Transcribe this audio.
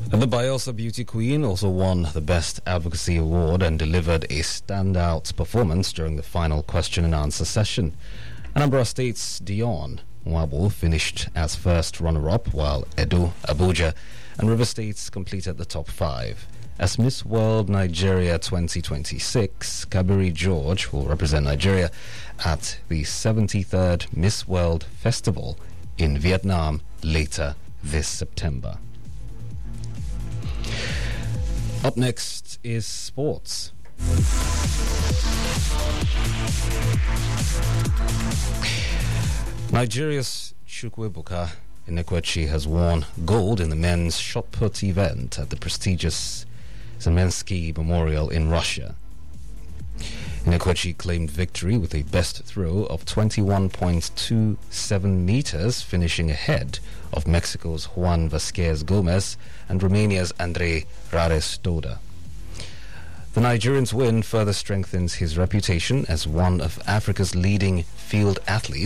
And the Bielsa Beauty Queen also won the Best Advocacy Award and delivered a standout performance during the final question and answer session. Anambra State's Dion Nwabo finished as first runner-up, while Edo, Abuja, and River States completed the top 5. As Miss World Nigeria 2026, Kabiri George will represent Nigeria at the 73rd Miss World Festival in Vietnam later this September. Up next is sports. Nigeria's Chukwuebuka Enekwechi has won gold in the men's shot put event at the prestigious Zemensky Memorial in Russia. Enekwechi claimed victory with a best throw of 21.27 meters, finishing ahead of Mexico's Juan Vasquez Gomez and Romania's Andrei Rares-Doda. The Nigerian's win further strengthens his reputation as one of Africa's leading field athletes